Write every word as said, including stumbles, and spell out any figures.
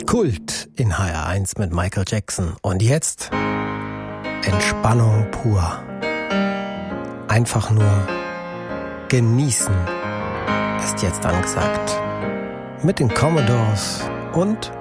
Kult in H R eins mit Michael Jackson. Und jetzt Entspannung pur. Einfach nur genießen ist jetzt angesagt. Mit den Commodores und